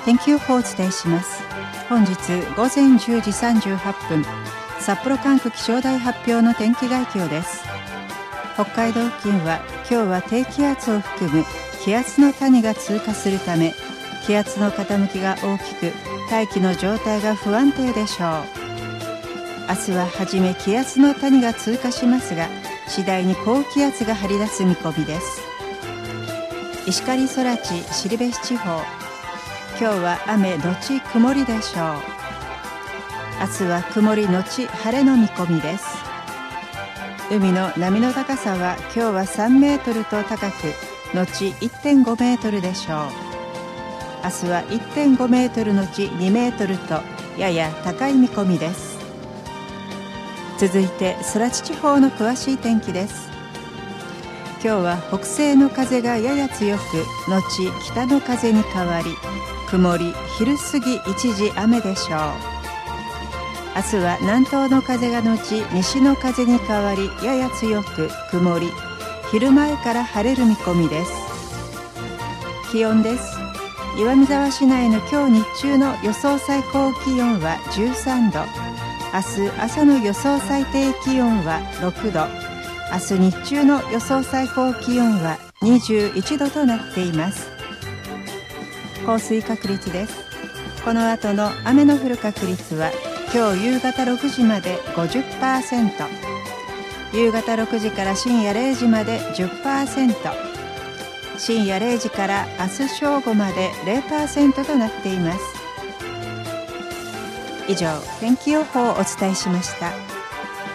天気予報をお伝えします。本日午前10時38分、札幌管区気象台発表の天気概況です。北海道付近は今日は低気圧を含む気圧の谷が通過するため、気圧の傾きが大きく、大気の状態が不安定でしょう。明日は初め気圧の谷が通過しますが、次第に高気圧が張り出す見込みです。石狩空知後志地方、今日は雨のち曇りでしょう。明日は曇りのち晴れの見込みです。海の波の高さは今日は3メートルと高く、のち 1.5 メートルでしょう。明日は 1.5 メートルのち2メートルとやや高い見込みです。続いて空知地方の詳しい天気です。今日は北西の風がやや強く、のち北の風に変わり、曇り、昼過ぎ一時雨でしょう。明日は南東の風がのち西の風に変わり、やや強く曇り、昼前から晴れる見込みです。気温です。岩見沢市内の今日日中の予想最高気温は13度、明日朝の予想最低気温は6度、明日日中の予想最高気温は21度となっています。降水確率です。この後の雨の降る確率は今日夕方6時まで 50%、 夕方6時から深夜0時まで 10%、 深夜0時から明日正午まで 0% となっています。以上、天気予報をお伝えしました。